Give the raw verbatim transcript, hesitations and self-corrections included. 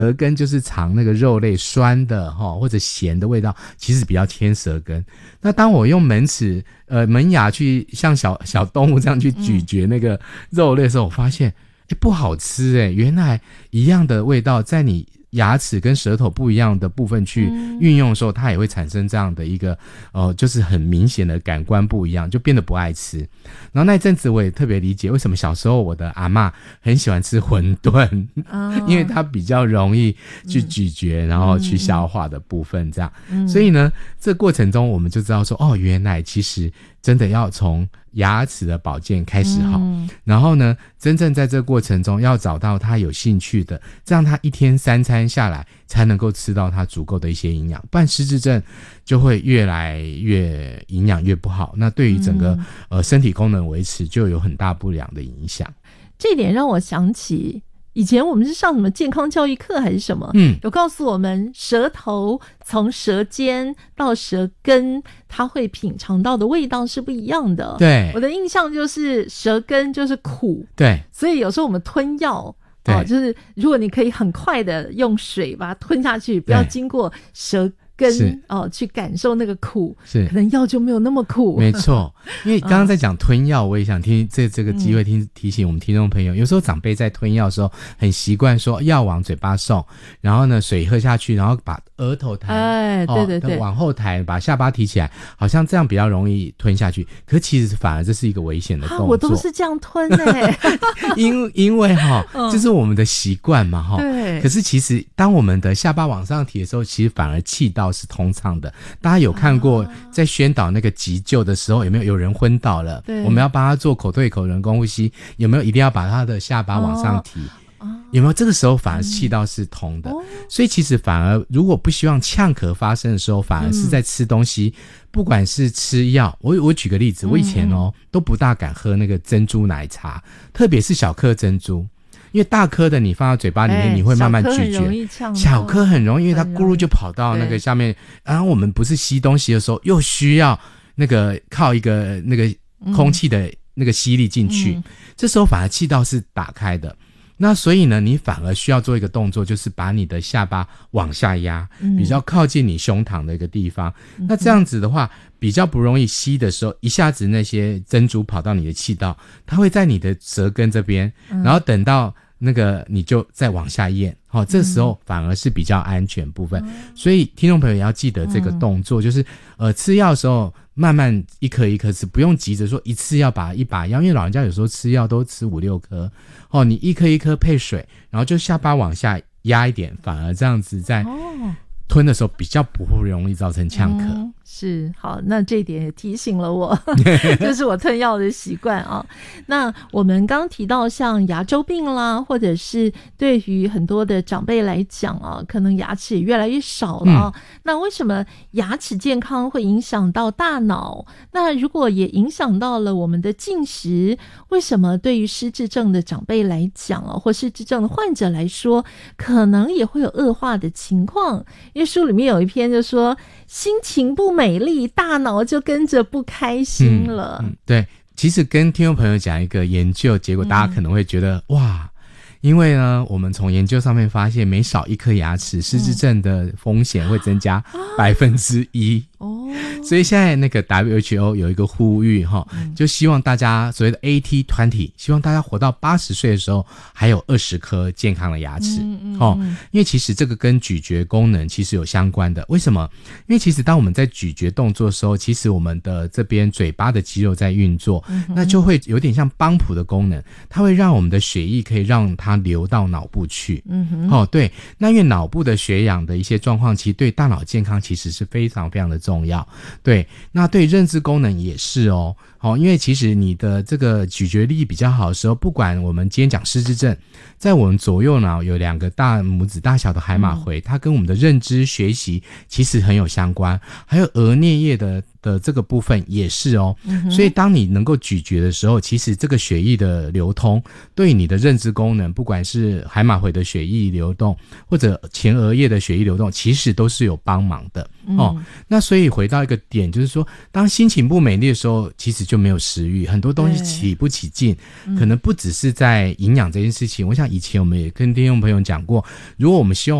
舌根就是尝那个肉类酸的或者咸的味道，其实比较偏舌根。那当我用门齿呃门牙去像小小动物这样去咀嚼那个肉类的时候，我发现诶不好吃诶，原来一样的味道在你牙齿跟舌头不一样的部分去运用的时候，它也会产生这样的一个呃，就是很明显的感官不一样，就变得不爱吃。然后那一阵子我也特别理解为什么小时候我的阿嬷很喜欢吃馄饨、哦、因为它比较容易去咀嚼、嗯、然后去消化的部分这样、嗯、所以呢这过程中我们就知道说哦，原来其实真的要从牙齿的保健开始好、嗯、然后呢真正在这个过程中要找到他有兴趣的，这样他一天三餐下来才能够吃到他足够的一些营养，不然失智症就会越来越营养越不好，那对于整个、嗯、呃身体功能维持就有很大不良的影响。 这点让我想起以前我们是上什么健康教育课还是什么，嗯，有告诉我们舌头从舌尖到舌根它会品尝到的味道是不一样的。 对， 我的印象就是舌根就是苦， 对， 所以有时候我们吞药对、哦、就是如果你可以很快的用水把它吞下去，不要经过舌根哦，去感受那个苦，是可能药就没有那么苦。 没错，因为刚刚在讲吞药，我也想听这这个机会听、嗯、提醒我们听众朋友，有时候长辈在吞药的时候很习惯说药往嘴巴送，然后呢水喝下去，然后把额头抬， 哎，对对对、 哦，往后抬，把下巴提起来，好像这样比较容易吞下去。可是其实反而这是一个危险的动作。啊、 我都是这样吞欸因因为哈、哦，这是我们的习惯嘛哈、哦。 对。 可是其实当我们的下巴往上提的时候，其实反而气道是通畅的。大家有看过在宣导那个急救的时候，有没有有人昏倒了？对，我们要帮他做口对口人工呼吸，有没有一定要把他的下巴往上提？哦、有没有这个时候反而气道是通的、嗯哦、所以其实反而如果不希望呛咳发生的时候，反而是在吃东西、嗯、不管是吃药，我我举个例子，我以前哦、嗯、都不大敢喝那个珍珠奶茶，特别是小颗珍珠，因为大颗的你放到嘴巴里面、欸、你会慢慢咀嚼，小颗很容易，因为它咕噜就跑到那个下面，然后我们不是吸东西的时候又需要那个靠一个那个空气的那个吸力进去、嗯、这时候反而气道是打开的，那所以呢你反而需要做一个动作，就是把你的下巴往下压、嗯、比较靠近你胸膛的一个地方、嗯、那这样子的话比较不容易吸的时候，一下子那些珍珠跑到你的气道，它会在你的舌根这边、嗯、然后等到那个你就再往下咽，好、哦，这时候反而是比较安全部分、嗯、所以听众朋友也要记得这个动作、嗯、就是呃吃药的时候慢慢一颗一颗吃，不用急着说一次要把一把药，因为老人家有时候吃药都吃五六颗哦，你一颗一颗配水，然后就下巴往下压一点，反而这样子在吞的时候比较不会容易造成呛咳、 嗯、是好，那这一点也提醒了我就是我吞药的习惯啊。那我们刚提到像牙周病啦，或者是对于很多的长辈来讲啊，可能牙齿也越来越少了啊、嗯、那为什么牙齿健康会影响到大脑？那如果也影响到了我们的进食，为什么对于失智症的长辈来讲啊，或失智症的患者来说，可能也会有恶化的情况？因为书里面有一篇就说心情不美丽，大脑就跟着不开心了、嗯嗯、 对，其实跟听众朋友讲一个研究结果，大家可能会觉得、嗯、哇，因为呢我们从研究上面发现，每少一颗牙齿失智症的风险会增加百分之一哦，所以现在那个 W H O 有一个呼吁哈、嗯，就希望大家所谓的 A T 团体，希望大家活到八十岁的时候还有二十颗健康的牙齿、嗯嗯哦、因为其实这个跟咀嚼功能其实有相关的。为什么？因为其实当我们在咀嚼动作的时候，其实我们的这边嘴巴的肌肉在运作、嗯、那就会有点像帮浦的功能，它会让我们的血液可以让它流到脑部去。嗯哼，哦，对，那因为脑部的血氧的一些状况，其实对大脑健康其实是非常非常的重要。对，那对认知功能也是哦。好、哦，因为其实你的这个咀嚼力比较好的时候，不管我们今天讲失智症，在我们左右脑有两个大拇指大小的海马回、嗯、它跟我们的认知学习其实很有相关，还有额颞叶的的这个部分也是哦、嗯、所以当你能够咀嚼的时候，其实这个血液的流通对你的认知功能，不管是海马回的血液流动或者前额叶的血液流动，其实都是有帮忙的、嗯、哦。那所以回到一个点，就是说当心情不美丽的时候，其实就没有食欲，很多东西起不起劲，可能不只是在营养这件事情。我想以前我们也跟听众朋友讲过，如果我们希望